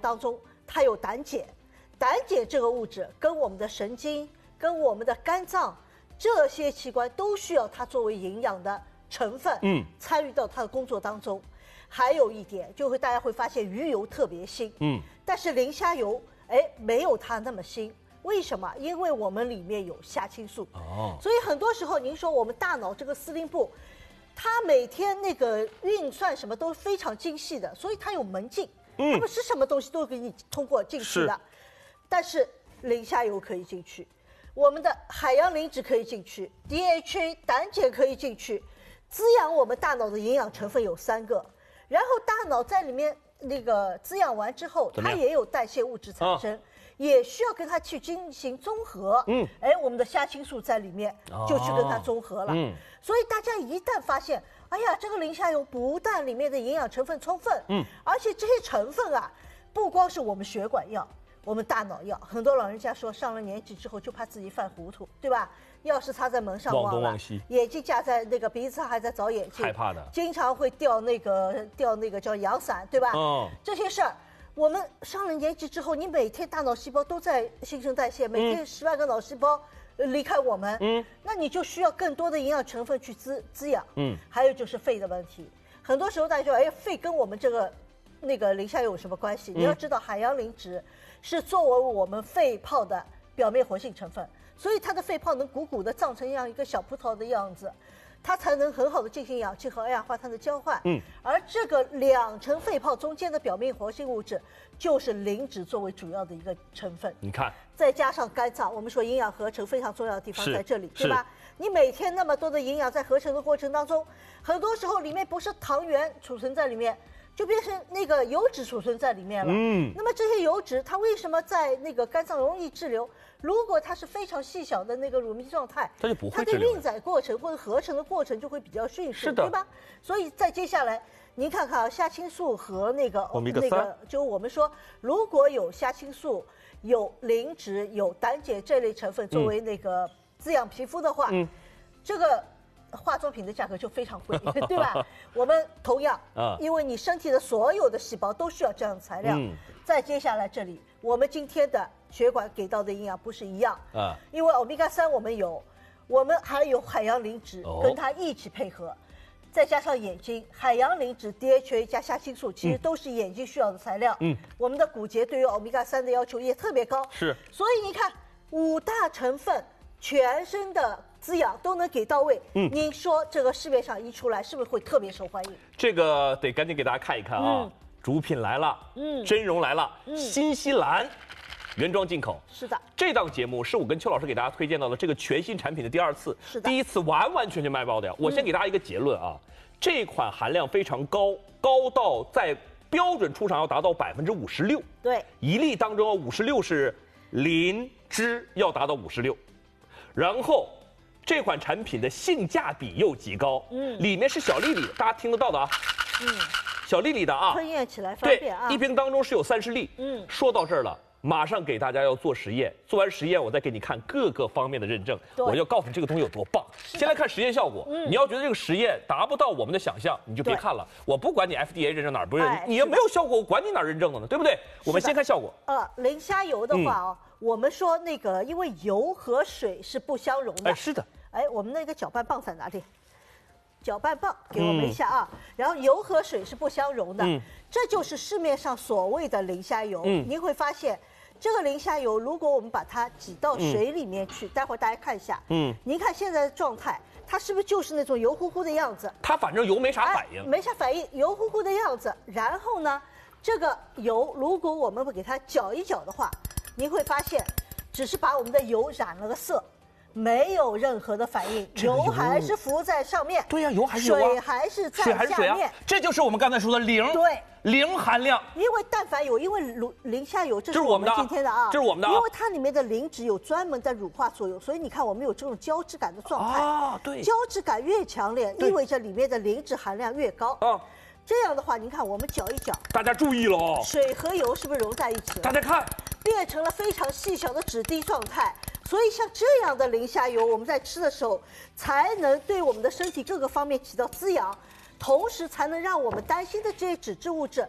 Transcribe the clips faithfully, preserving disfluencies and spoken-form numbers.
当中，它有胆碱，胆碱这个物质跟我们的神经、跟我们的肝脏这些器官都需要它作为营养的成分，嗯，参与到它的工作当中。还有一点，就会大家会发现鱼油特别腥，嗯，但是磷虾油，哎，没有它那么腥。为什么？因为我们里面有虾青素，哦，所以很多时候您说我们大脑这个司令部，它每天那个运算什么都非常精细的，所以它有门禁，嗯，它们是什么东西都给你通过进去的。但是磷虾油可以进去，我们的海洋磷脂可以进去 ，D H A 胆碱可以进去，滋养我们大脑的营养成分有三个。然后大脑在里面那个滋养完之后，它也有代谢物质产生，啊、也需要跟它去进行综合。嗯，哎，我们的虾青素在里面就去跟它综合了。嗯，所以大家一旦发现，哎呀，这个磷虾油不但里面的营养成分充分，嗯，而且这些成分啊，不光是我们血管要，我们大脑要。很多老人家说，上了年纪之后就怕自己犯糊涂，对吧？钥匙插在门上忘了， 忘东忘西， 眼镜架在那个鼻子上还在找眼镜， 害怕的， 经常会掉那个掉那个叫阳伞，对吧？嗯，这些事儿，我们上了年纪之后，你每天大脑细胞都在新陈代谢，每天十万个脑细胞离开我们，嗯，那你就需要更多的营养成分去滋滋养，嗯，还有就是肺的问题，很多时候大家说，哎，肺跟我们这个那个磷虾油有什么关系？嗯、你要知道，海洋磷脂是作为我们肺泡的表面活性成分。所以它的肺泡能鼓鼓的胀成样一个小葡萄的样子，它才能很好的进行氧气和二氧化碳的交换。嗯，而这个两层肺泡中间的表面活性物质，就是磷脂作为主要的一个成分。 你看， 再加上肝脏，我们说营养合成非常重要的地方在这里，对吧？你每天那么多的营养在合成的过程当中，很多时候里面不是糖原储存在里面。就变成那个油脂储存在里面了。嗯，那么这些油脂它为什么在那个肝脏容易滞留？如果它是非常细小的那个乳糜状态， 它就不会滞留。 它的运载过程或者合成的过程就会比较迅速，对吧？所以再接下来，您看看啊，虾青素和那个那个，就我们说，如果有虾青素、有磷脂、有胆碱这类成分作为那个滋养皮肤的话，嗯，这个。化妆品的价格就非常贵，对吧？我们同样，因为你身体的所有的细胞都需要这样的材料。嗯、再接下来这里，我们今天的血管给到的营养不是一样啊，因为欧米伽三我们有，我们还有海洋磷脂跟它一起配合，再加上眼睛，海洋磷脂、D H A 加虾青素，其实都是眼睛需要的材料。嗯，我们的骨节对于欧米伽三的要求也特别高。 是， 所以你看五大成分，全身的。滋养都能给到位，嗯，您说这个市面上一出来，是不是会特别受欢迎？ 这个得赶紧给大家看一看啊！嗯、主品来了，嗯，真容来了，嗯，新西兰原装进口。 是的， 这档节目是我跟邱老师给大家推荐到的这个全新产品的第二次， 是的， 第一次完完全全卖爆掉。我先给大家一个结论啊，嗯、这款含量非常高，高到在标准出厂要达到百分之五十六。 对， 一粒当中五十六是磷脂，要达到五十六，然后。这款产品的性价比又极高，嗯，里面是小粒粒，大家听得到的啊，嗯，小粒粒的啊， 吞咽起来方便啊， 对，一瓶当中是有三十粒，嗯，说到这儿了，马上给大家要做实验，做完实验我再给你看各个方面的认证，我要告诉你这个东西有多棒。先来看实验效果，嗯，你要觉得这个实验达不到我们的想象，你就别看了，我不管你 F D A 认证哪儿不认，你要没有效果，我管你哪儿认证的呢，对不对？我们先看效果。 呃，磷虾油的话哦，我们说那个因为油和水是不相容的， 哎，是的。 哎，我们那个搅拌棒在哪里？搅拌棒给我们一下啊。嗯、然后油和水是不相容的，嗯、这就是市面上所谓的磷虾油。嗯、您会发现，这个磷虾油，如果我们把它挤到水里面去，嗯、待会儿大家看一下。嗯，您看现在的状态，它是不是就是那种油乎乎的样子？ 它反正油没啥反应， 哎、没啥反应，油乎乎的样子。然后呢，这个油如果我们不给它搅一搅的话，您会发现，只是把我们的油染了个色。没有任何的反应，油还是浮在上面。 对呀、啊，油还是油、啊、 水还是在下面。水啊、 这就是我们刚才说的零。 对， 零含量。 因为但凡有，因为磷虾油，这是我们今天的啊， 这是我们的、啊。 因为它里面的磷脂有专门的乳化作用，所以你看我们有这种胶质感的状态。 啊，对。 胶质感越强烈，意味着里面的磷脂含量越高。啊。这样的话，您看我们搅一搅， 大家注意了哦， 水和油是不是融在一起了？ 大家看， 变成了非常细小的质地状态。所以像这样的磷虾油，我们在吃的时候，才能对我们的身体各个方面起到滋养，同时才能让我们担心的这些脂质物质，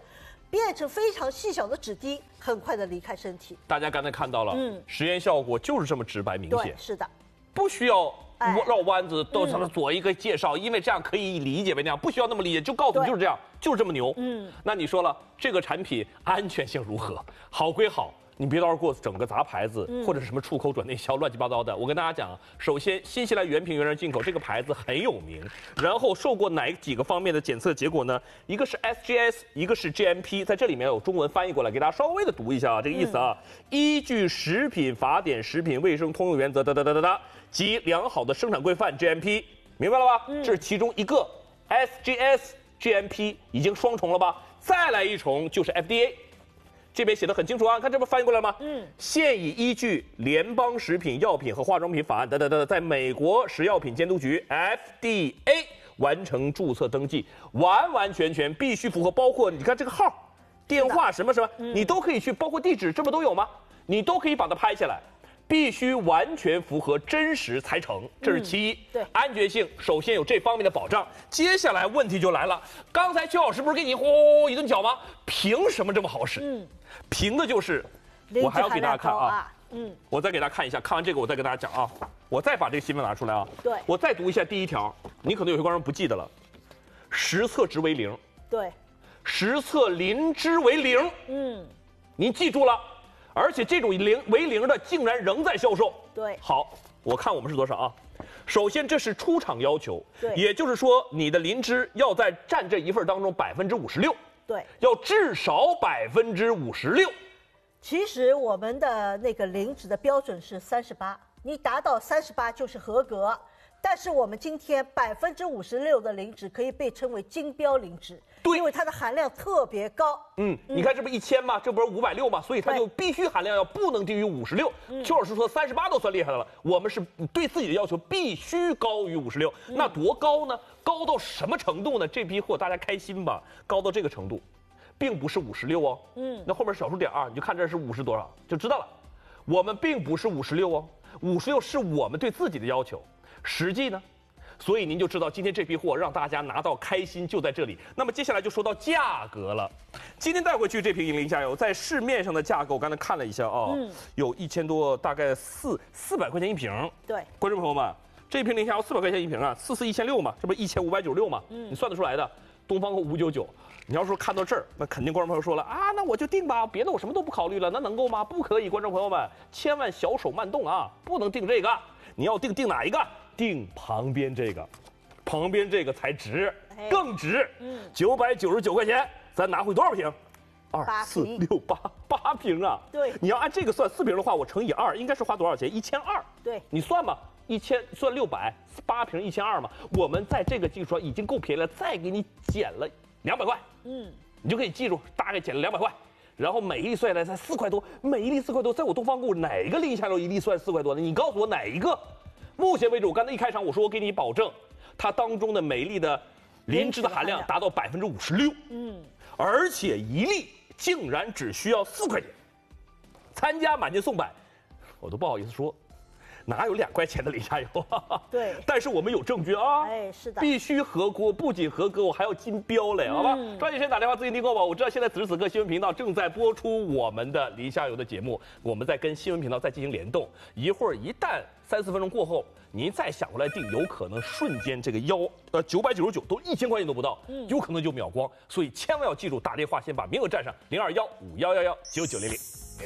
变成非常细小的脂滴，很快的离开身体。 大家刚才看到了，嗯，实验效果就是这么直白明显。 对，是的， 不需要绕弯子，都什么做一个介绍，因为这样可以理解为那样，不需要那么理解，就告诉你就是这样，就是这么牛。嗯，那你说了，这个产品安全性如何？好归好。你别到时候给我整个杂牌子，嗯、或者什么出口转内销，乱七八糟的。我跟大家讲，首先，新西兰原瓶原装进口这个牌子很有名，然后受过哪几个方面的检测结果呢？一个是 S G S， 一个是 G M P， 在这里面有中文翻译过来，给大家稍微的读一下啊，这个意思啊，嗯、依据食品法典、食品卫生通用原则哒哒哒哒哒及良好的生产规范 G M P， 明白了吧？嗯、这是其中一个 S G S、G M P 已经双重了吧？再来一重就是 F D A。这边写的很清楚啊，看这不翻译过来吗？嗯，现已依据联邦食品药品和化妆品法案，等等等，在美国食药品监督局 F D A 完成注册登记，完完全全必须符合，包括你看这个号、电话什么什么，嗯、你都可以去，包括地址，这不都有吗？你都可以把它拍下来。必须完全符合真实才成，这是其一。嗯、 对， 安全性首先有这方面的保障。接下来问题就来了，刚才邱老师不是给你呼一顿搅吗？凭什么这么好使？嗯，凭的就是我还要给大家看啊，嗯，我再给大家看一下，看完这个我再给大家讲啊，我再把这个新闻拿出来啊， 对， 我再读一下第一条，你可能有些观众不记得了，实测值为零， 对， 实测磷脂为零，嗯，您记住了。而且这种零为零的竟然仍在销售。 对， 好，我看我们是多少啊？首先这是出厂要求， 对， 也就是说你的磷脂要在占这一份当中百分之五十六， 对， 要至少百分之五十六。 其实我们的那个磷脂的标准是三十八，你达到三十八就是合格。但是我们今天百分之五十六的磷脂可以被称为金标磷脂， 对， 因为它的含量特别高。 嗯，你看这不一千吗？这不是五百六吗？所以它就必须含量要不能低于五十六。邱老师说三十八都算厉害的了，我们是对自己的要求必须高于五十六。那多高呢？高到什么程度呢？这批货大家开心吧？高到这个程度，并不是五十六哦。嗯，那后面小数点二，你就看这是五十多少就知道了。我们并不是五十六哦，五十六是我们对自己的要求。实际呢，所以您就知道今天这批货让大家拿到开心就在这里。那么接下来就说到价格了。今天带回去这瓶零下油，在市面上的价格我刚才看了一下啊、哦，嗯、有一千多，大概四四百块钱一瓶。 对， 观众朋友们，这瓶零下油四百块钱一瓶啊，四四一千六嘛，这不一千五百九十六嘛？嗯，你算得出来的。东方五九九，你要说看到这儿，那肯定观众朋友说了啊，那我就定吧，别的我什么都不考虑了，那能够吗？不可以，观众朋友们，千万小手慢动啊，不能定这个。你要定定哪一个？定旁边这个，旁边这个才值，更值。嗯，九百九十九块钱，咱拿回多少瓶？二四六八八瓶啊！ 对， 你要按这个算，四瓶的话，我乘以二，应该是花多少钱？一千二。 对， 你算吧，一千算六百，八瓶一千二嘛。我们在这个基础上已经够便宜了，再给你减了两百块。嗯，你就可以记住，大概减了两百块。然后每一粒算下来才四块多，每一粒四块多，在我东方购哪个零下油一粒算四块多的？你告诉我哪一个？目前为止，我刚才一开场我说我给你保证，它当中的每一粒的磷脂的含量达到百分之五十六，嗯，而且一粒竟然只需要四块钱，参加满减送百，我都不好意思说。哪有两块钱的零下油啊？ 对， 但是我们有证据啊！ 哎，是的， 必须合格，不仅合格，我还要金标嘞，好吧？嗯、抓紧时间打电话咨询订购吧。我知道现在此时此刻新闻频道正在播出我们的零下油的节目，我们在跟新闻频道再进行联动。一会儿一旦三四分钟过后，您再想过来订，有可能瞬间这个幺呃九百九十九都一千块钱都不到，嗯，有可能就秒光。所以千万要记住，打电话先把名额占上，零二幺五幺幺幺九九零零。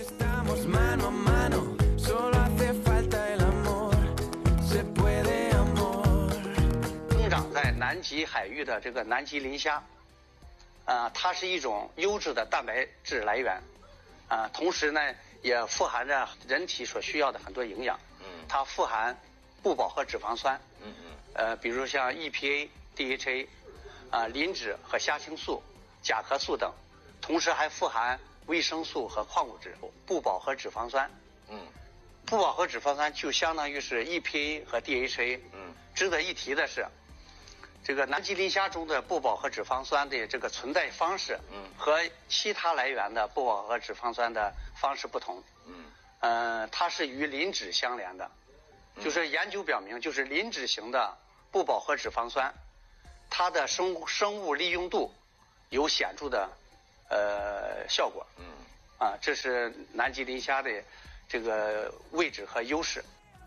在南极海域的这个南极磷虾，呃，它是一种优质的蛋白质来源，啊、呃，同时呢也富含着人体所需要的很多营养。嗯，它富含不饱和脂肪酸，嗯嗯，呃，比如像 E P A、D H A， 啊、呃，磷脂和虾青素、甲壳素等，同时还富含维生素和矿物质。不饱和脂肪酸，嗯，不饱和脂肪酸就相当于是 E P A 和 D H A。嗯，值得一提的是，这个南极磷虾中的不饱和脂肪酸的这个存在方式，嗯，和其他来源的不饱和脂肪酸的方式不同，嗯，呃，它是与磷脂相连的，就是研究表明，就是磷脂型的不饱和脂肪酸，它的生物生物利用度有显著的呃效果。嗯，啊，这是南极磷虾的这个位置和优势。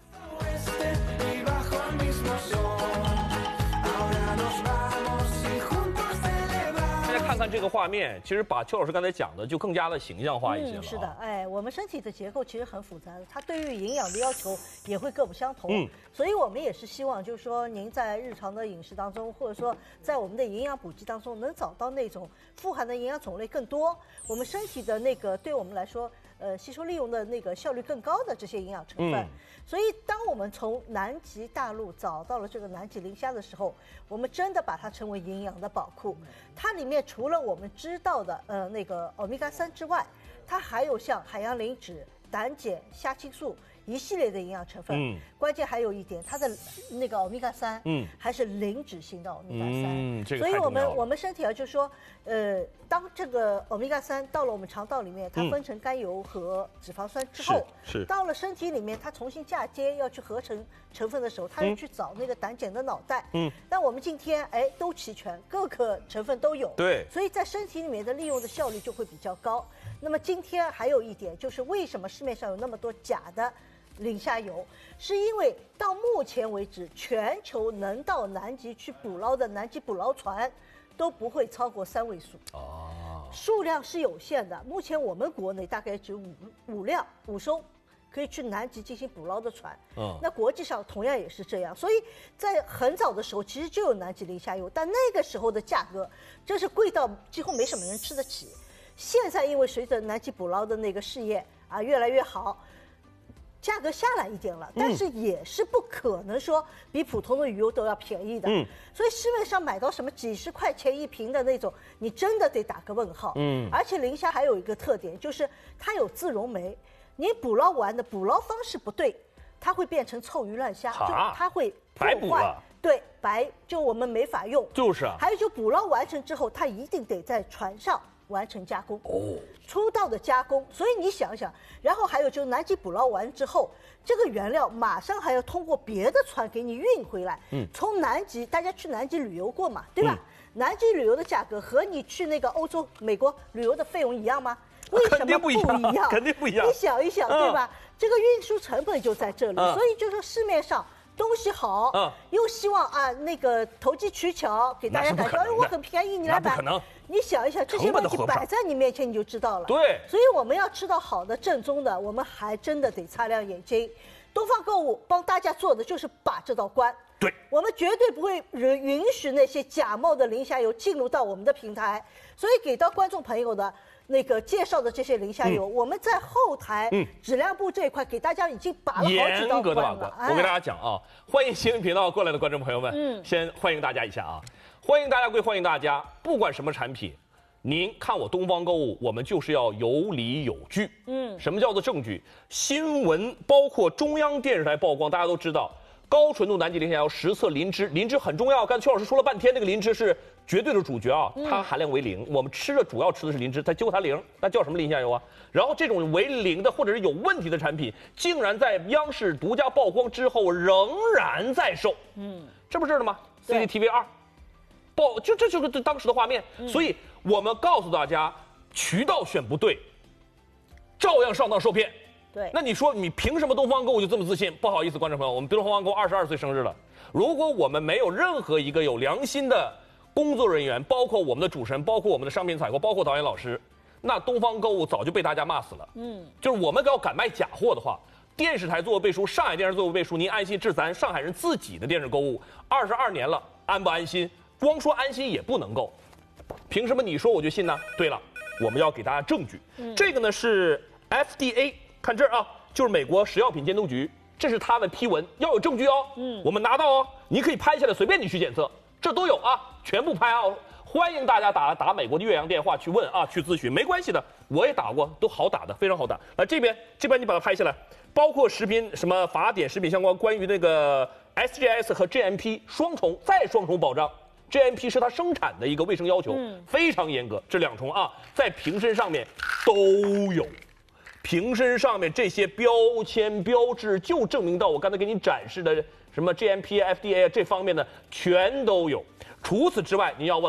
看看这个画面，其实把邱老师刚才讲的就更加的形象化一些了、啊嗯。是的，哎，我们身体的结构其实很复杂的，它对于营养的要求也会各不相同。嗯，所以我们也是希望，就是说您在日常的饮食当中，或者说在我们的营养补给当中，能找到那种富含的营养种类更多，我们身体的那个对我们来说，呃，吸收利用的那个效率更高的这些营养成分。嗯、所以，当我们从南极大陆找到了这个南极磷虾的时候，我们真的把它称为营养的宝库。它里面除了我们知道的呃那个欧米伽三之外，它还有像海洋磷脂、胆碱、虾青素一系列的营养成分。嗯，关键还有一点，它的那个欧米伽三，嗯，还是磷脂型的欧米伽三。嗯，这个太重要了。所以我们我们身体啊，就是说，呃，当这个欧米伽三到了我们肠道里面，它分成甘油和脂肪酸之后， 是, 是到了身体里面，它重新嫁接要去合成成分的时候，它要去找那个胆碱的脑袋。嗯，但我们今天哎都齐全，各个成分都有。 对， 所以在身体里面的利用的效率就会比较高。那么今天还有一点就是，为什么市面上有那么多假的磷虾油，是因为到目前为止，全球能到南极去捕捞的南极捕捞船都不会超过三位数。哦，数量是有限的。目前我们国内大概只有五五辆五艘可以去南极进行捕捞的船。嗯，那国际上同样也是这样。所以在很早的时候，其实就有南极磷虾油，但那个时候的价格真是贵到几乎没什么人吃得起。现在因为随着南极捕捞的那个事业啊越来越好，价格下来一点了，但是也是不可能说比普通的鱼油都要便宜的。嗯，所以市面上买到什么几十块钱一瓶的那种，你真的得打个问号。嗯，而且磷虾还有一个特点，就是它有自溶酶，你捕捞完的捕捞方式不对，它会变成臭鱼烂虾，就它会白捕了。 对，白就我们没法用。 就是啊。 还有就捕捞完成之后，它一定得在船上完成加工哦，出道的加工。所以你想想，然后还有就是南极捕捞完之后，这个原料马上还要通过别的船给你运回来。嗯，从南极，大家去南极旅游过嘛，对吧？嗯、南极旅游的价格和你去那个欧洲、美国旅游的费用一样吗？为什么不一样？ 肯定不一样。 你想一想，对吧？嗯、这个运输成本就在这里，嗯、所以就说市面上东西好，嗯、又希望啊那个投机取巧，给大家感觉哎我很便宜，你来买。 不可能。 你想一想，这些问题摆在你面前你就知道了。 对， 所以我们要吃到好的、正宗的，我们还真的得擦亮眼睛。东方购物帮大家做的就是把这道关。 对， 我们绝对不会允许那些假冒的磷虾油进入到我们的平台。所以给到观众朋友的那个介绍的这些磷虾油，嗯、我们在后台质量部这一块给大家已经把了好几道关了。 我跟大家讲啊，欢迎新闻频道过来的观众朋友们，嗯，先欢迎大家一下啊。欢迎大家归欢迎大家，不管什么产品，您看我东方购物，我们就是要有理有据。嗯，什么叫做证据？新闻包括中央电视台曝光，大家都知道，高纯度南极磷虾油实测磷脂，磷脂很重要。刚才邱老师说了半天，那个磷脂是绝对的主角啊，它含量为零。我们吃的主要吃的是磷脂，它结果它零，那叫什么磷虾油啊？然后这种为零的或者是有问题的产品，竟然在央视独家曝光之后仍然在售。嗯，这不是的吗 ？C C T V 二。报就这就是当时的画面，嗯、所以我们告诉大家，渠道选不对，照样上当受骗。 对， 那你说你凭什么东方购物就这么自信？不好意思，观众朋友，我们东方购物二十二岁生日了。如果我们没有任何一个有良心的工作人员，包括我们的主持人，包括我们的商品采购，包括导演老师，那东方购物早就被大家骂死了。嗯，就是我们要敢卖假货的话，电视台作为背书，上海电视作为背书，您安心，这是咱上海人自己的电视购物，二十二年了，安不安心？光说安心也不能够，凭什么你说我就信呢？对了，我们要给大家证据。嗯、这个呢是 F D A， 看这儿啊，就是美国食药品监督局，这是他们批文，要有证据哦。嗯，我们拿到哦，你可以拍下来，随便你去检测，这都有啊，全部拍啊。欢迎大家打打美国的岳阳电话去问啊，去咨询，没关系的，我也打过，都好打的，非常好打。来这边，这边你把它拍下来，包括食品什么法典、食品相关关于那个 S G S 和 G M P 双重再双重保障。G M P 是它生产的一个卫生要求，嗯、非常严格。这两重啊，在瓶身上面都有，瓶身上面这些标签标志就证明到我刚才给你展示的什么 G M P、F D A 这方面的全都有。除此之外，您要问了，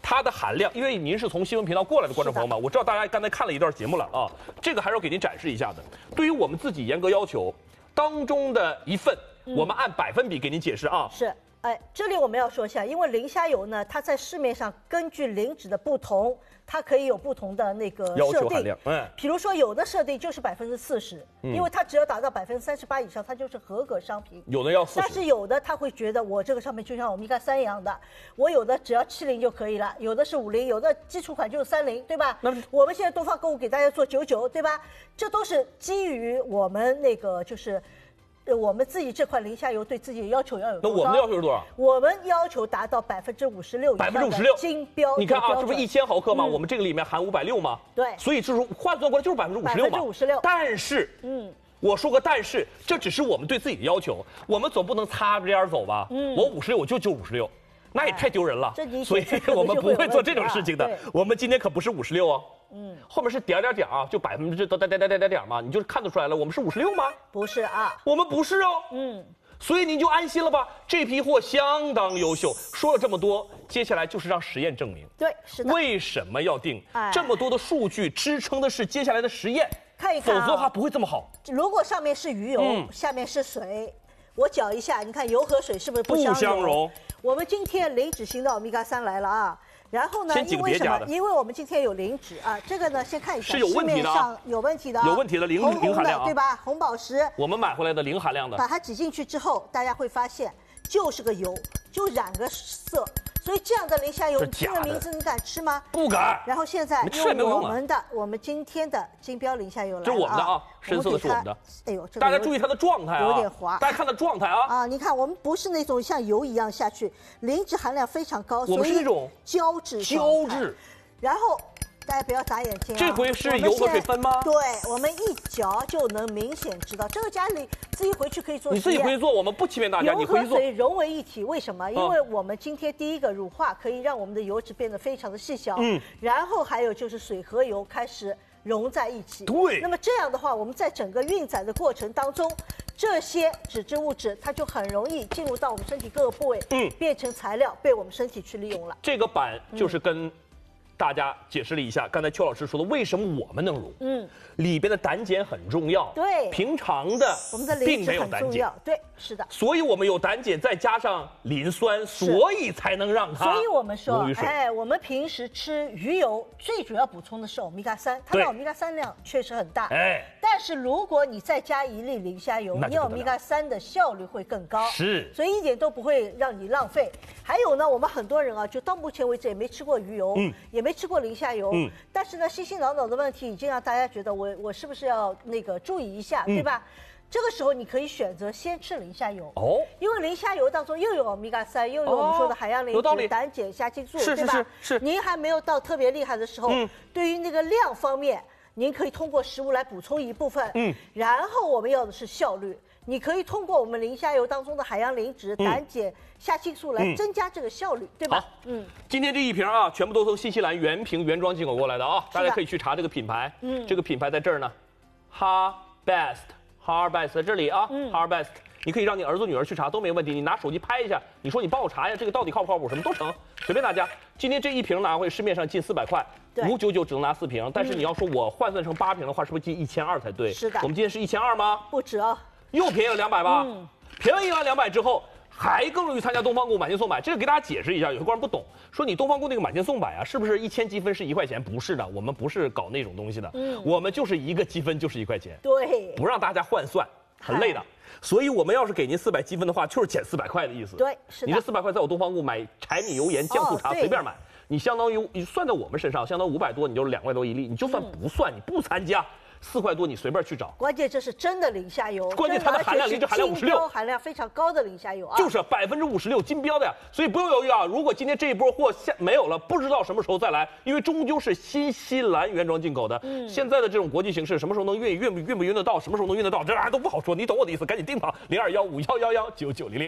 它的含量，因为您是从新闻频道过来的观众朋友们，我知道大家刚才看了一段节目了啊，这个还是要给您展示一下的。对于我们自己严格要求当中的一份，嗯、我们按百分比给您解释啊。 是。哎，这里我们要说一下，因为磷虾油呢，它在市面上根据磷脂的不同，它可以有不同的那个设定。嗯，比如说有的设定就是百分之四十，因为它只要达到百分之三十八以上，它就是合格商品。 有的要四十， 但是有的他会觉得我这个上面就像欧米伽三一样的，我有的只要七零就可以了，有的是五零，有的基础款就是三零，对吧？那我们现在东方购物给大家做九九，对吧？这都是基于我们那个就是。呃，我们自己这款磷虾油对自己的要求要有多高？ 那我们的要求是多少？ 我们要求达到百分之五十六以上的金标。 你看啊，这不是一千毫克吗？嗯、我们这个里面含五百六吗？ 对， 所以就是换算过来就是百分之五十六嘛。 百分之五十六。 但是，嗯，我说个但是，这只是我们对自己的要求，我们总不能擦着边走吧？嗯，我五十六我就就五十六，那也太丢人了。 哎、 所以我们不会做这种事情的。我们今天可不是五十六哦。嗯，后面是点点点啊，就百分之点点点点点点嘛，你就看得出来了，我们是五十六吗？ 不是啊， 我们不是哦。嗯，所以您就安心了吧，这批货相当优秀。说了这么多，接下来就是让实验证明。 对，是的。 为什么要定？哎、这么多的数据支撑的是接下来的实验， 看一看、啊， 否则的话不会这么好。 如果上面是鱼油，嗯、下面是水，我搅一下，你看油和水是不是不相容？ 不相容。 我们今天磷脂型的欧米伽三来了啊。然后呢？因为什么？因为我们今天有磷脂啊，这个呢，先看一下， 是有问题的啊， 有问题的， 有问题的磷磷含量啊， 对吧？红宝石， 我们买回来的磷含量的， 把它挤进去之后，大家会发现就是个油，就染个色。所以这样的磷虾油，你听了名字，你敢吃吗？ 不敢。 然后现在用我们的，我们今天的金标磷虾油来了啊， 这是我们的啊，深色的是我们的。 哎呦， 大家注意它的状态啊， 有点滑。 大家看它状态啊。 啊，你看我们不是那种像油一样下去，磷脂含量非常高， 我们是那种胶质。 胶质。 然后。大家不要打眼睛啊！ 这回是油和水分吗？ 对，我们一嚼就能明显知道。这个家里自己回去可以做实验。 你自己回去做，我们不欺骗大家。 油和水融为一体，为什么？因为我们今天第一个乳化可以让我们的油脂变得非常的细小。嗯。然后还有就是水和油开始融在一起。 对。 那么这样的话，我们在整个运载的过程当中，这些脂质物质它就很容易进入到我们身体各个部位，嗯，变成材料被我们身体去利用了。 这个板就是跟。嗯大家解释了一下，刚才邱老师说的为什么我们能溶，嗯，里边的胆碱很重要， 对， 平常的我们的磷脂很重要，对，是的， 所以我们有胆碱，再加上磷酸，所以才能让它。 所以我们说，哎，我们平时吃鱼油最主要补充的是欧米伽三，它的欧米伽三量确实很大，哎，但是如果你再加一粒磷虾油，你欧米伽三的效率会更高， 是， 所以一点都不会让你浪费。还有呢，我们很多人啊，就到目前为止也没吃过鱼油，嗯，也没吃过磷虾油，嗯，但是呢，心心挠挠的问题已经让大家觉得我我是不是要那个注意一下，对吧？嗯、这个时候你可以选择先吃磷虾油哦，因为磷虾油当中又有欧米伽三，又有我们说的海洋磷脂、胆碱、虾青素，对吧？ 是是是。 您还没有到特别厉害的时候，嗯、对于那个量方面，您可以通过食物来补充一部分，嗯，然后我们要的是效率。你可以通过我们磷虾油当中的海洋磷脂、胆碱、虾青素来增加这个效率，对吧？ 好，嗯，今天这一瓶啊，全部都从新西兰原瓶原装进口过来的啊，大家可以去查这个品牌，嗯，这个品牌在这儿呢 ，Ha Best，Ha Best 在这里啊，嗯 ，Ha Best， 你可以让你儿子女儿去查都没问题，你拿手机拍一下，你说你帮我查一下这个到底靠不靠谱，什么都成，随便大家。今天这一瓶拿回市面上近四百块。五九九只能拿四瓶，但是你要说我换算成八瓶的话，是不是近一千二才对？ 是的， 我们今天是一千二吗？ 不止哦。 又便宜了两百吧，嗯、便宜了两百之后，还更容易参加东方购买进送百。这个给大家解释一下，有些观众不懂，说你东方购那个买进送百啊，是不是一千积分是一块钱？不是的，我们不是搞那种东西的，嗯，我们就是一个积分就是一块钱， 对， 不让大家换算，很累的。所以我们要是给您四百积分的话，就是减四百块的意思。 对，是的。 你这四百块在我东方购买柴米油盐酱醋茶、哦、随便买，你相当于你算在我们身上，相当于五百多，你就是两块多一粒。你就算不算，嗯、你不参加。四块多，你随便去找。 关键这是真的磷虾油， 关键它的含量磷脂含量五十六， 含量非常高的磷虾油啊， 就是百分之五十六金标的呀。所以不用犹豫啊，如果今天这一波货下没有了，不知道什么时候再来，因为终究是新西兰原装进口的。嗯，现在的这种国际形势，什么时候能运运不运不运得到，什么时候能运得到，这还都不好说。你懂我的意思，赶紧订吧，零二幺五幺幺幺九九零零。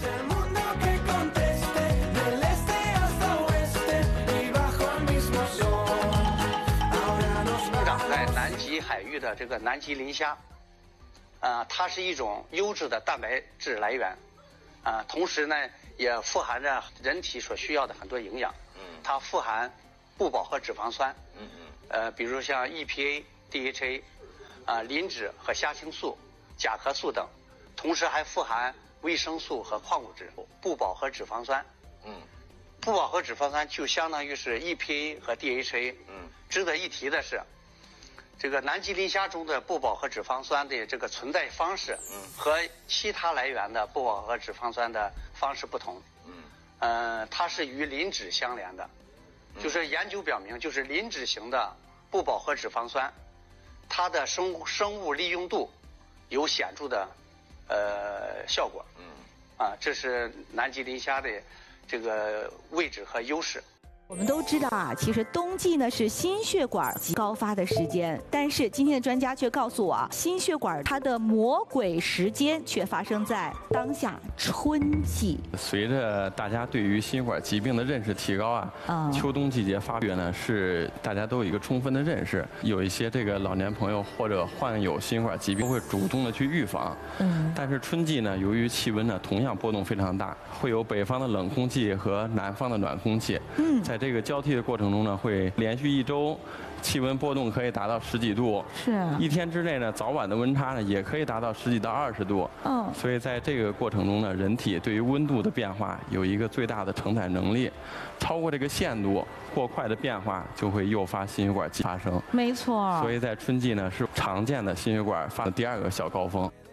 南极海域的这个南极磷虾，呃，它是一种优质的蛋白质来源，啊、呃，同时呢也富含着人体所需要的很多营养。 它富含不饱和脂肪酸，呃，比如像 E P A、D H A， 啊，磷脂和虾青素、甲壳素等，同时还富含维生素和矿物质。不饱和脂肪酸，嗯，不饱和脂肪酸就相当于是 E P A 和 D H A。嗯，值得一提的是，这个南极磷虾中的不饱和脂肪酸的这个存在方式，嗯，和其他来源的不饱和脂肪酸的方式不同。嗯，呃，它是与磷脂相连的，就是研究表明，就是磷脂型的不饱和脂肪酸，它的生物生物利用度有显著的呃效果。嗯，啊，这是南极磷虾的这个位置和优势。 我们都知道啊，其实冬季呢是心血管高发的时间，但是今天的专家却告诉我啊，心血管它的魔鬼时间却发生在当下春季。 随着大家对于心血管疾病的认识提高啊，嗯、秋冬季节发育呢是大家都有一个充分的认识，有一些这个老年朋友或者患有心血管疾病都会主动的去预防。嗯，但是春季呢，由于气温呢同样波动非常大，会有北方的冷空气和南方的暖空气。嗯，在这个交替的过程中呢，会连续一周，气温波动可以达到十几度。 是啊。 一天之内呢，早晚的温差呢也可以达到十几到二十度。嗯。所以在这个过程中呢，人体对于温度的变化有一个最大的承载能力，超过这个限度，过快的变化就会诱发心血管疾病发生。 没错。 所以在春季呢，是常见的心血管发的第二个小高峰。